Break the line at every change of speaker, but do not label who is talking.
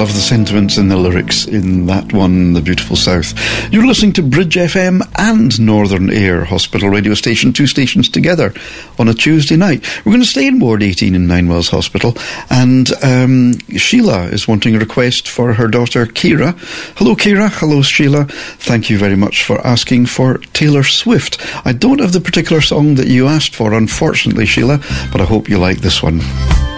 love the sentiments in the lyrics in that one, The Beautiful South. You're listening to Bridge FM and Northern Air Hospital radio station, two stations together on a Tuesday night. We're going to stay in Ward 18 in Ninewells Hospital, and Sheila is wanting a request for her daughter Kira. Hello Kira, hello Sheila. Thank you very much for asking for Taylor Swift. I don't have the particular song that you asked for, unfortunately, Sheila, but I hope you like this one.